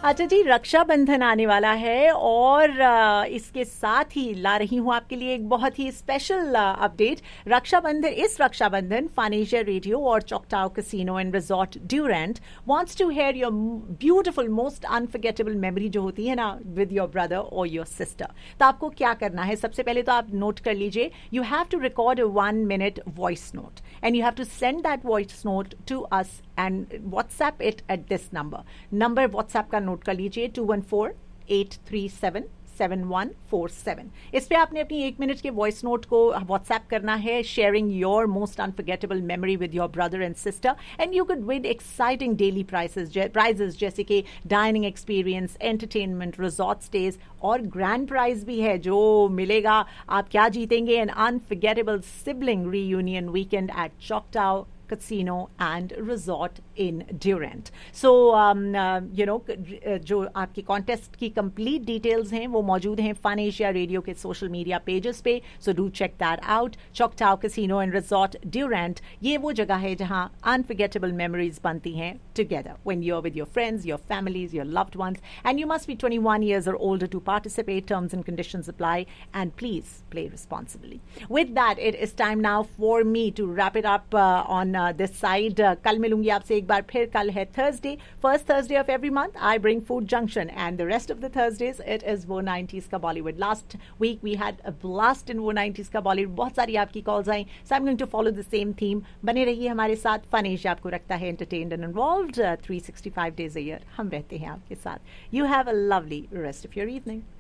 अच्छा जी, रक्षाबंधन आने वाला है और इसके साथ ही ला रही हूँ आपके लिए एक बहुत ही स्पेशल अपडेट। इस रक्षाबंधन फन एशिया रेडियो और चॉकटाओ casino and resort Durand wants to hair your beautiful most unforgettable memory जो होती है ना विद योर ब्रदर और योर सिस्टर। तो आपको क्या करना है, सबसे पहले तो आप नोट कर लीजिए, you have to record a 1 minute voice note and you have to send that voice note to us and WhatsApp it at this number WhatsApp का नोट कर लीजिए 2148377147। इस पे आपने अपनी 1 मिनट के वॉइस नोट को व्हाट्सएप करना है, sharing your most unforgettable memory with your brother and sister, and you could win exciting daily prices जैसे कि dining experience, entertainment, resort stage और ग्रैंड प्राइज भी है जो मिलेगा। आप क्या जीतेंगे? N unforgettable sibling reunion weekend at चॉकटाओ Casino and Resort in Durant. So, जो आपकी कॉन्टेस्ट की कंप्लीट डिटेल्स हैं वो मौजूद हैं फन एशिया रेडियो के सोशल मीडिया पेजेस पे, so do check that out. चॉकटाओ casino and resort Durand, ये वो जगह है जहां अनफॉरगेटेबल मेमोरीज बनती हैं together when you are with your friends, your families, your loved ones, and you must be 21 years or older to participate. Terms and conditions apply, and please play responsibly. With that, it is time now for me to wrap it up on this side. कल मिलूंगी आपसे एक बार फिर। कल है Thursday, first Thursday of every month I bring food junction, and the rest of the Thursdays it is वो 90s का Bollywood. Last week we had a blast in वो 90s का बॉलीवुड, बहुत सारी आपकी calls I, so I am going to follow the same theme. बने रहिए हमारे साथ, फन एशिया आपको रखता है entertained and involved 365 days a year हम रहते हैं आपके साथ। You have a lovely rest of your evening.